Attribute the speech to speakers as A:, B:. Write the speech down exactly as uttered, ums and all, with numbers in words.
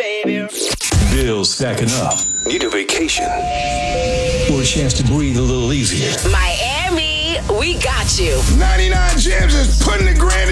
A: baby.
B: Bills stacking up.
C: Need a vacation
B: Or a chance to breathe a little easier.
A: Miami, we got you.
D: ninety-nine Gems is putting the grand